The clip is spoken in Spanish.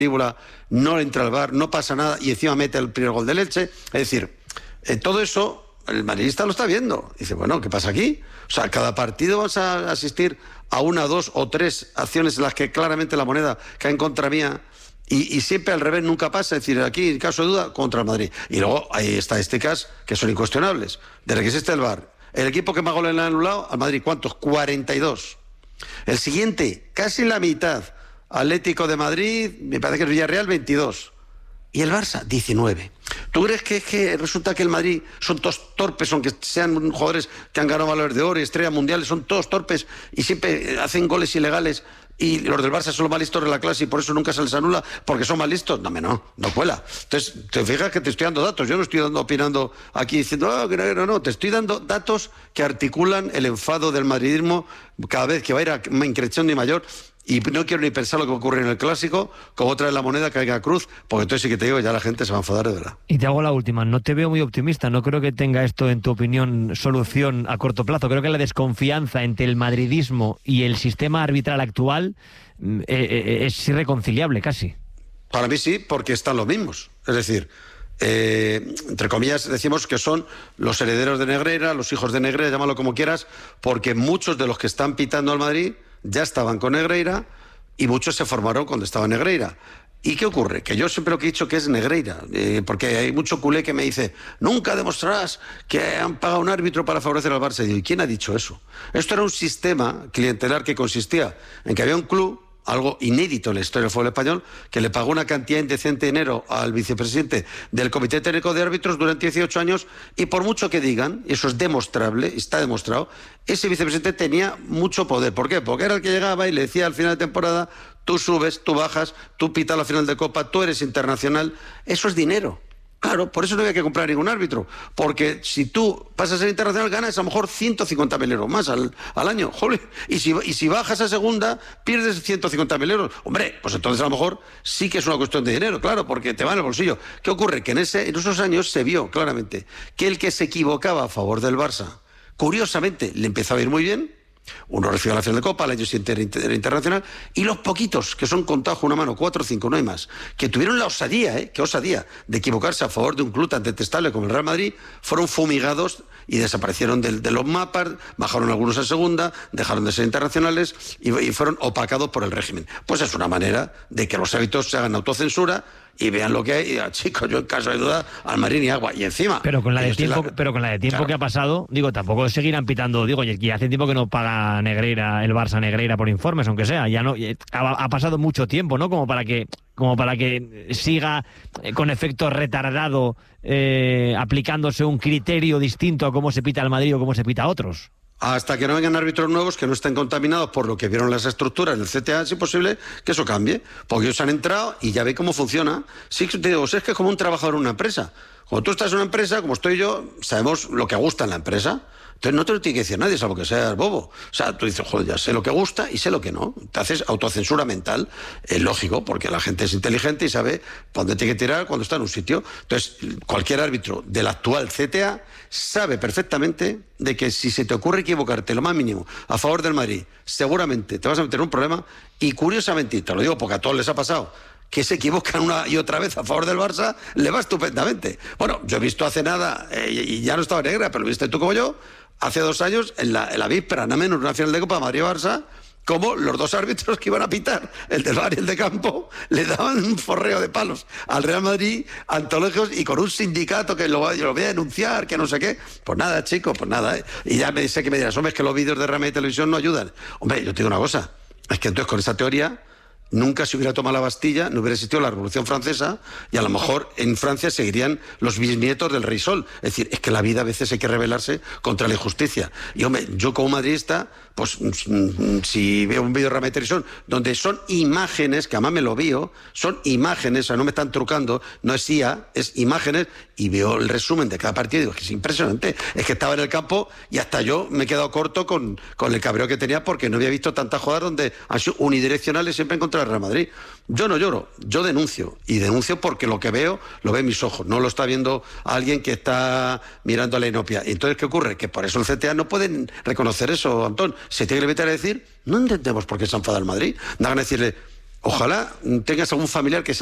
no entra al VAR, no pasa nada y encima mete el primer gol del Elche. Es decir, todo eso el madridista lo está viendo. Dice, bueno, ¿qué pasa aquí? O sea, cada partido vas a asistir a 1, 2 o 3 acciones en las que claramente la moneda cae en contra mía y siempre al revés nunca pasa. Es decir, aquí, en caso de duda, contra el Madrid. Y luego hay estadísticas que son incuestionables. Desde que existe el VAR, el equipo que más goles le ha anulado al Madrid, ¿cuántos? 42. El siguiente, casi la mitad, Atlético de Madrid, me parece que es Villarreal, 22. Y el Barça, 19. ¿Tú crees que resulta que el Madrid son todos torpes, aunque sean jugadores que han ganado Balones de Oro y estrellas mundiales, son todos torpes y siempre hacen goles ilegales y los del Barça son los más listos de la clase y por eso nunca se les anula porque son más listos? No cuela. Entonces, te fijas que te estoy dando datos, yo no estoy opinando aquí diciendo, no, te estoy dando datos que articulan el enfado del madridismo cada vez que va a ir a increciendo y mayor. Y no quiero ni pensar lo que ocurre en el Clásico, como otra vez la moneda caiga a cruz, porque entonces sí que te digo, ya la gente se va a enfadar de verdad. Y te hago la última, no te veo muy optimista, no creo que tenga esto, en tu opinión, solución a corto plazo. Creo que la desconfianza entre el madridismo y el sistema arbitral actual es irreconciliable casi. Para mí sí, porque están los mismos. Es decir, entre comillas decimos que son los herederos de Negreira, los hijos de Negreira, llámalo como quieras, porque muchos de los que están pitando al Madrid ya estaban con Negreira y muchos se formaron cuando estaba Negreira. ¿Y qué ocurre? Que yo siempre lo que he dicho que es Negreira, porque hay mucho culé que me dice, nunca demostrarás que han pagado un árbitro para favorecer al Barça. Y digo, ¿y quién ha dicho eso? Esto era un sistema clientelar que consistía en que había un club, algo inédito en la historia del fútbol español, que le pagó una cantidad indecente de dinero al vicepresidente del Comité Técnico de Árbitros durante 18 años y por mucho que digan, eso es demostrable, está demostrado, ese vicepresidente tenía mucho poder. ¿Por qué? Porque era el que llegaba y le decía al final de temporada, tú subes, tú bajas, tú pitas la final de Copa, tú eres internacional. Eso es dinero. Claro, por eso no había que comprar ningún árbitro, porque si tú pasas a ser internacional ganas a lo mejor 150.000 euros más al año, joder, y si bajas a segunda pierdes 150.000 euros. Hombre, pues entonces a lo mejor sí que es una cuestión de dinero, claro, porque te va en el bolsillo. ¿Qué ocurre? Que en esos años se vio claramente que el que se equivocaba a favor del Barça, curiosamente le empezaba a ir muy bien. Uno recibe la final de Copa, el año siguiente era internacional, y los poquitos, que son contados con una mano, 4 o 5, no hay más, que tuvieron la osadía, qué osadía, de equivocarse a favor de un club tan detestable como el Real Madrid, fueron fumigados y desaparecieron de los mapas, bajaron algunos a segunda, dejaron de ser internacionales y fueron opacados por el régimen. Pues es una manera de que los árbitros se hagan autocensura y vean lo que hay. Y, chicos, yo en caso de duda al Madrid ni agua. Y encima pero con la de tiempo claro, que ha pasado, digo, tampoco seguirán pitando, digo, y hace tiempo que no paga Negreira, el Barça Negreira por informes, aunque sea, ya no ha pasado mucho tiempo, ¿no? Como para que siga con efecto retardado aplicándose un criterio distinto a cómo se pita al Madrid o cómo se pita a otros. Hasta que no vengan árbitros nuevos que no estén contaminados por lo que vieron las estructuras del CTA, es imposible que eso cambie. Porque ellos han entrado y ya ve cómo funciona. Sí, te digo, es que es como un trabajador en una empresa. Cuando tú estás en una empresa, como estoy yo, sabemos lo que gusta en la empresa. Entonces no te lo tiene que decir nadie, salvo que seas bobo. O sea, tú dices, joder, ya sé lo que gusta y sé lo que no. Te haces autocensura mental, es lógico, porque la gente es inteligente y sabe dónde tiene que tirar cuando está en un sitio. Entonces, cualquier árbitro del actual CTA sabe perfectamente de que si se te ocurre equivocarte lo más mínimo a favor del Madrid, seguramente te vas a meter en un problema. Y curiosamente, y te lo digo porque a todos les ha pasado, que se equivocan una y otra vez a favor del Barça, le va estupendamente. Bueno, yo he visto hace nada, y ya no estaba negra, pero lo viste tú como yo, hace 2 años, en la víspera, nada menos, una final de Copa Madrid-Barça, como los 2 árbitros que iban a pitar, el del VAR y el de campo, le daban un forreo de palos al Real Madrid, antológicos, y con un sindicato que lo voy a denunciar, que no sé qué. Pues nada, chicos, pues nada. Y ya sé que me dirás, hombre, es que los vídeos de Rama y Televisión no ayudan. Hombre, yo te digo una cosa, es que entonces con esa teoría nunca se hubiera tomado la Bastilla, no hubiera existido la Revolución Francesa y a lo mejor en Francia seguirían los bisnietos del Rey Sol. Es decir, es que la vida a veces hay que rebelarse contra la injusticia. Y hombre, yo como madridista, pues si veo un vídeo de Rama y Televisión donde son imágenes, que además me lo veo, son imágenes, o sea, no me están trucando, no es IA, es imágenes, y veo el resumen de cada partido y digo, es que es impresionante, es que estaba en el campo y hasta yo me he quedado corto con el cabreo que tenía porque no había visto tantas jugadas donde han sido unidireccionales siempre en contra del Real Madrid. Yo no lloro, yo denuncio, y denuncio porque lo que veo lo ve mis ojos, no lo está viendo alguien que está mirando a la inopia. Entonces, ¿qué ocurre? Que por eso el CTA no pueden reconocer eso, Antón. Se tiene que limitar a decir, no entendemos por qué se enfada el Madrid. Dan a decirle, Ojalá tengas algún familiar que